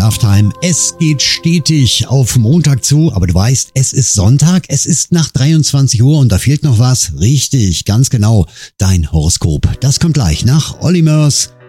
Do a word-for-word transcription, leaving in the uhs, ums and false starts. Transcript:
Love Time. Es geht stetig auf Montag zu, aber du weißt, es ist Sonntag, es ist nach dreiundzwanzig Uhr und da fehlt noch was. Richtig, ganz genau, dein Horoskop. Das kommt gleich nach Olli Mörs